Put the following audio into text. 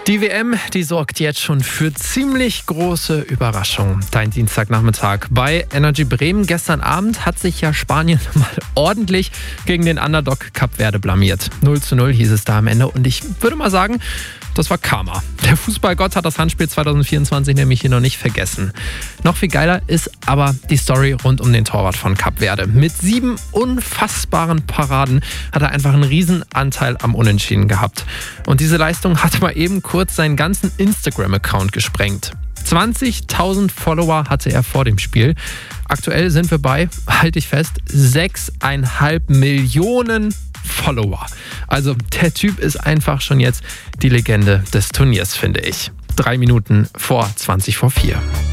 Die WM, die sorgt jetzt schon für ziemlich große Überraschungen. Dein Dienstagnachmittag bei Energy Bremen. Gestern Abend hat sich ja Spanien mal ordentlich gegen den Underdog Kap Verde blamiert. 0:0 hieß es da am Ende und ich würde mal sagen, das war Karma. Der Fußballgott hat das Handspiel 2024 nämlich hier noch nicht vergessen. Noch viel geiler ist aber die Story rund um den Torwart von Kap Verde. Mit 7 unfassbaren Paraden hat er einfach einen riesen Anteil am Unentschieden gehabt. Und diese Leistung hat mal eben kurz seinen ganzen Instagram-Account gesprengt. 20.000 Follower hatte er vor dem Spiel. Aktuell sind wir bei, halte ich fest, 6,5 Millionen Follower. Also der Typ ist einfach schon jetzt die Legende des Turniers, finde ich. 3 Minuten vor 4:20.